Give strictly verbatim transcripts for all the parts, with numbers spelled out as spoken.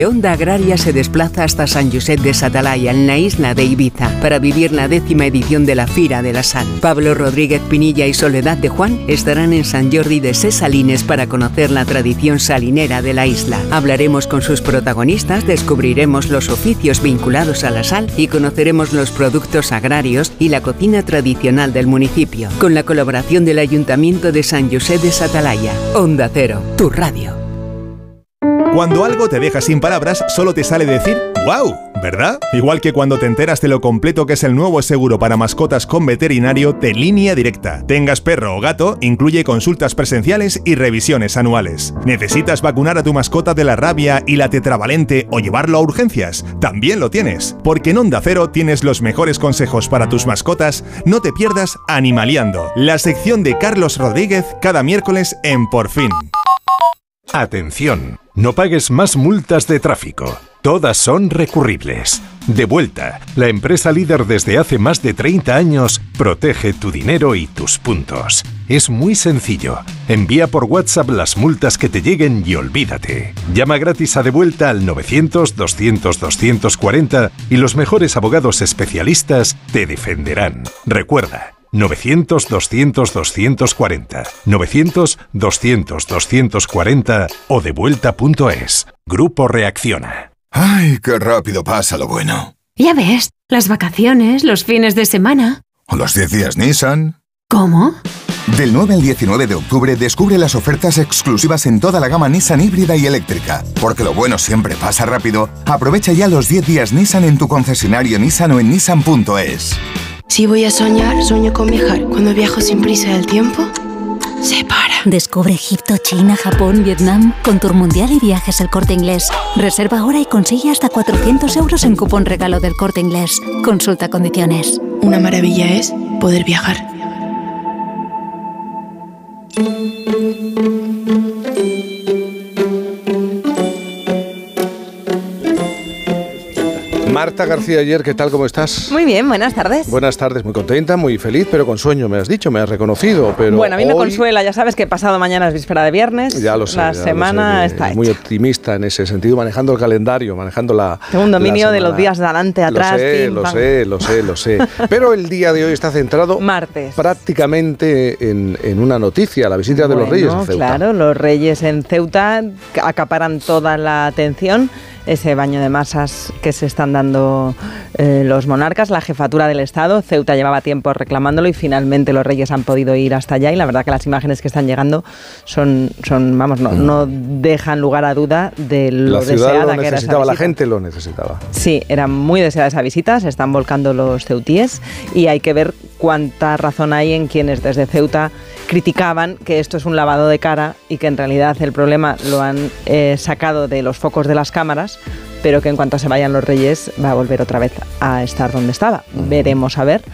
Onda Agraria se desplaza hasta Sant Josep de sa Talaia, en la isla de Ibiza, para vivir la décima edición de la Fira de la Sal. Pablo Rodríguez Pinilla y Soledad de Juan estarán en Sant Jordi de Ses Salines para conocer la tradición salinera de la isla. Hablaremos con sus protagonistas, descubriremos los oficios vinculados a la sal y conoceremos los productos agrarios y la cocina tradicional del municipio, con la colaboración del Ayuntamiento de Sant Josep de sa Talaia. Onda Cero, tu radio. Cuando algo te deja sin palabras, solo te sale decir ¡wow! ¿Verdad? Igual que cuando te enteras de lo completo que es el nuevo seguro para mascotas con veterinario de Línea Directa. Tengas perro o gato, incluye consultas presenciales y revisiones anuales. ¿Necesitas vacunar a tu mascota de la rabia y la tetravalente o llevarlo a urgencias? También lo tienes, porque en Onda Cero tienes los mejores consejos para tus mascotas. No te pierdas Animaliando, la sección de Carlos Rodríguez cada miércoles en Por Fin. Atención, no pagues más multas de tráfico. Todas son recurribles. Devuelta, la empresa líder desde hace más de treinta años, protege tu dinero y tus puntos. Es muy sencillo. Envía por WhatsApp las multas que te lleguen y olvídate. Llama gratis a Devuelta al novecientos, doscientos, doscientos cuarenta y los mejores abogados especialistas te defenderán. Recuerda, novecientos, doscientos, doscientos cuarenta, novecientos, doscientos, doscientos cuarenta o devuelta punto es. Grupo Reacciona. ¡Ay, qué rápido pasa lo bueno! Ya ves, las vacaciones, los fines de semana. ¿O los diez días Nissan? ¿Cómo? Del nueve al diecinueve de octubre descubre las ofertas exclusivas en toda la gama Nissan híbrida y eléctrica. Porque lo bueno siempre pasa rápido, aprovecha ya los diez días Nissan en tu concesionario Nissan o en nissan punto es. Si voy a soñar, sueño con viajar. Cuando viajo sin prisa del tiempo, se para. Descubre Egipto, China, Japón, Vietnam con Tour Mundial y Viajes El Corte Inglés. Reserva ahora y consigue hasta cuatrocientos euros en cupón regalo del Corte Inglés. Consulta condiciones. Una maravilla es poder viajar. Marta García Ayer, ¿qué tal? ¿Cómo estás? Muy bien, buenas tardes. Buenas tardes, muy contenta, muy feliz, pero con sueño, me has dicho, me has reconocido. Pero bueno, a mí hoy... me consuela, ya sabes que pasado mañana es víspera de viernes. Ya lo sé. La ya semana lo sé, está hecha. Muy optimista en ese sentido, manejando el calendario, manejando la. Tengo un dominio de los días de adelante, atrás. Lo sé, pim, lo pam. sé, lo sé, lo sé. Pero el día de hoy está centrado. Martes. Prácticamente en, en una noticia, la visita bueno, de los Reyes en Ceuta. Claro, los Reyes en Ceuta acaparan toda la atención. Ese baño de masas que se están dando eh, los monarcas, la jefatura del Estado. Ceuta llevaba tiempo reclamándolo y finalmente los Reyes han podido ir hasta allá y la verdad que las imágenes que están llegando son, son vamos, no, mm. no dejan lugar a duda de lo la ciudad deseada lo que era esa necesitaba, visita. La gente lo necesitaba. Sí, era muy deseada esa visita, se están volcando los ceutíes y hay que ver cuánta razón hay en quienes desde Ceuta criticaban que esto es un lavado de cara y que en realidad el problema lo han eh, sacado de los focos de las cámaras, pero que en cuanto se vayan los Reyes va a volver otra vez a estar donde estaba. Uh-huh. Veremos a ver,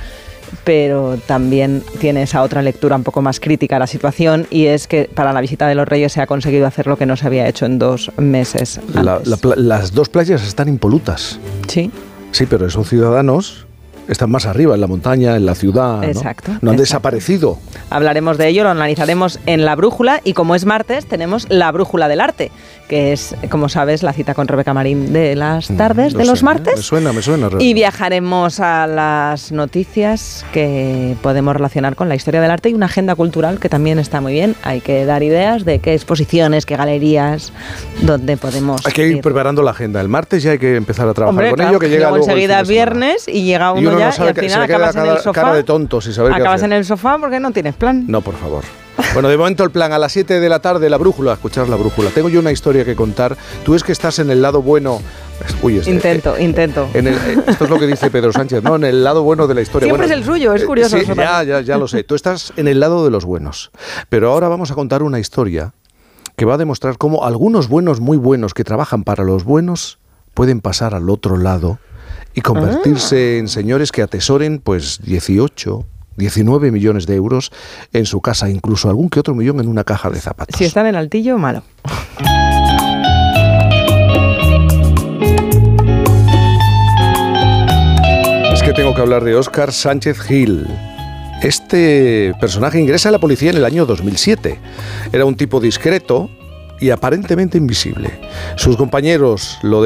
pero también tiene esa otra lectura un poco más crítica a la situación y es que para la visita de los Reyes se ha conseguido hacer lo que no se había hecho en dos meses antes. La, la, las dos playas están impolutas. Sí. Sí, pero son ciudadanos. Están más arriba, en la montaña, en la ciudad. Exacto. No, no han exacto. desaparecido. Hablaremos de ello, lo analizaremos en La Brújula y como es martes tenemos La Brújula del Arte, que es, como sabes, la cita con Rebeca Marín de las tardes mm, de sé, los martes. Me suena, me suena. Y viajaremos a las noticias que podemos relacionar con la historia del arte y una agenda cultural que también está muy bien. Hay que dar ideas de qué exposiciones, qué galerías, donde podemos Hay que ir, ir. preparando la agenda. El martes ya hay que empezar a trabajar Hombre, con claro, ello, que llega luego enseguida viernes y llega uno, y uno ya no sabe, y al final acabas en el sofá. Cara de tonto, sin saber acabas qué en el sofá porque no tienes plan. No, por favor. Bueno, de momento el plan, a las siete de la tarde, La Brújula, escuchar La Brújula. Tengo yo una historia que contar. Tú es que estás en el lado bueno... Uy, este, intento, eh, intento. En el, eh, esto es lo que dice Pedro Sánchez, ¿no? En el lado bueno de la historia. Siempre bueno, es el suyo, es curioso. Eh, sí, ya, ya, ya lo sé. Tú estás en el lado de los buenos. Pero ahora vamos a contar una historia que va a demostrar cómo algunos buenos, muy buenos, que trabajan para los buenos, pueden pasar al otro lado y convertirse ah. en señores que atesoren, pues, dieciocho... diecinueve millones de euros en su casa, incluso algún que otro millón en una caja de zapatos. Si está en el altillo, malo. Es que tengo que hablar de Óscar Sánchez Gil. Este personaje ingresa a la policía en el año dos mil siete. Era un tipo discreto y aparentemente invisible. Sus compañeros lo